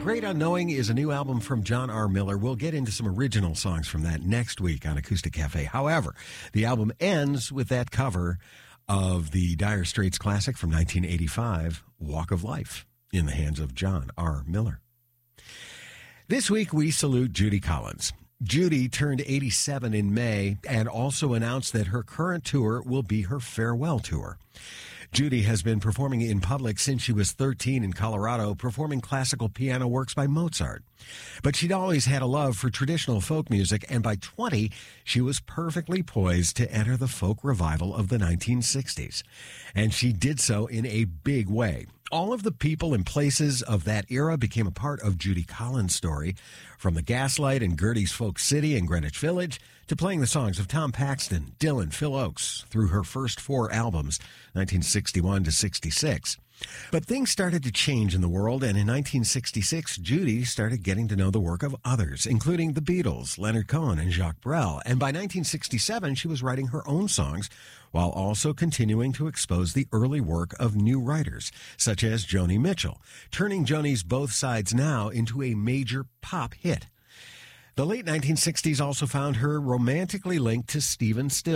Great Unknowing is a new album from John R. Miller. We'll get into some original songs from that next week on Acoustic Cafe. However, the album ends with that cover of the Dire Straits classic from 1985, Walk of Life, in the hands of John R. Miller. This week, we salute Judy Collins. Judy turned 87 in May and also announced that her current tour will be her farewell tour. Judy has been performing in public since she was 13 in Colorado, performing classical piano works by Mozart. But she'd always had a love for traditional folk music, and by 20, she was perfectly poised to enter the folk revival of the 1960s. And she did so in a big way. All of the people and places of that era became a part of Judy Collins' story, from the Gaslight and Gertie's Folk City and Greenwich Village to playing the songs of Tom Paxton, Dylan, Phil Ochs through her first 4 albums, 1961 to 66. But things started to change in the world, and in 1966, Judy started getting to know the work of others, including the Beatles, Leonard Cohen, and Jacques Brel. And by 1967, she was writing her own songs while also continuing to expose the early work of new writers, such as Joni Mitchell, turning Joni's Both Sides Now into a major pop hit. The late 1960s also found her romantically linked to Stephen Stills.